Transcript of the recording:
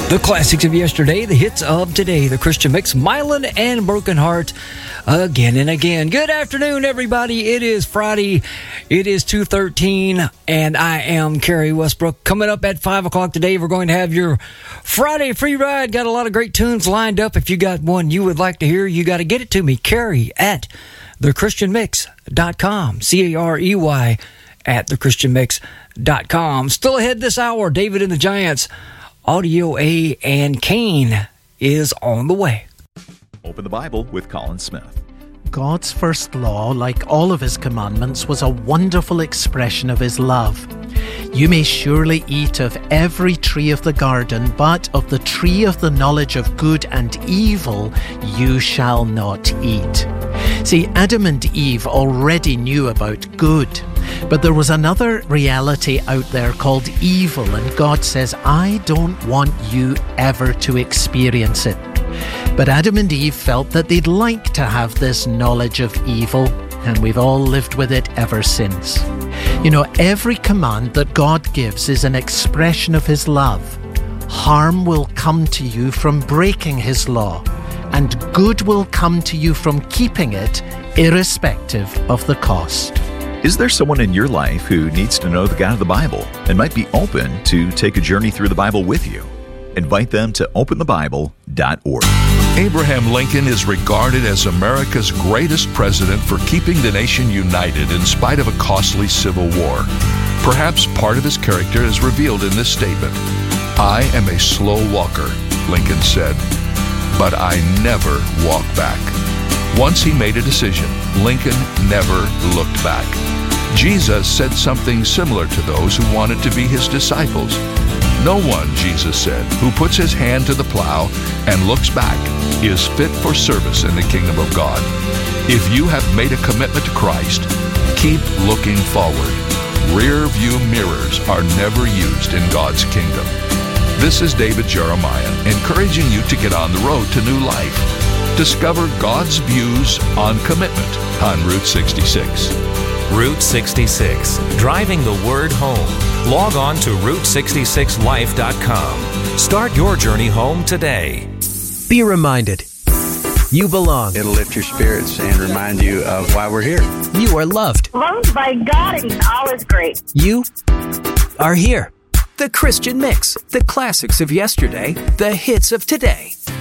The classics of yesterday, the hits of today, the Christian Mix, Mylan and Broken Heart, again and again. Good afternoon, everybody. It is Friday. It is 2:13, and I am Kerry Westbrook. Coming up at 5 o'clock today, we're going to have your Friday free ride. Got a lot of great tunes lined up. If you got one you would like to hear, you got to get it to me, Kerry at thechristianmix.com, Carey at thechristianmix.com. Still ahead this hour, David and the Giants. Audio A and Kane is on the way. Open the Bible with Colin Smith. God's first law, like all of his commandments, was a wonderful expression of his love. You may surely eat of every tree of the garden, but of the tree of the knowledge of good and evil you shall not eat. See, Adam and Eve already knew about good, but there was another reality out there called evil, and God says, I don't want you ever to experience it. But Adam and Eve felt that they'd like to have this knowledge of evil, and we've all lived with it ever since. You know, every command that God gives is an expression of his love. Harm will come to you from breaking his law, and good will come to you from keeping it, irrespective of the cost. Is there someone in your life who needs to know the God of the Bible and might be open to take a journey through the Bible with you? Invite them to openthebible.org. Abraham Lincoln is regarded as America's greatest president for keeping the nation united in spite of a costly civil war. Perhaps part of his character is revealed in this statement. I am a slow walker, Lincoln said, but I never walk back. Once he made a decision, Lincoln never looked back. Jesus said something similar to those who wanted to be his disciples. No one, Jesus said, who puts his hand to the plow and looks back is fit for service in the kingdom of God. If you have made a commitment to Christ, keep looking forward. Rear view mirrors are never used in God's kingdom. This is David Jeremiah, encouraging you to get on the road to new life. Discover God's views on commitment on Route 66. Route 66, driving the word home. Log on to Route66Life.com. Start your journey home today. Be reminded, you belong. It'll lift your spirits and remind you of why we're here. You are loved. Loved by God, and all is great. You are here. The Christian Mix, the classics of yesterday, the hits of today.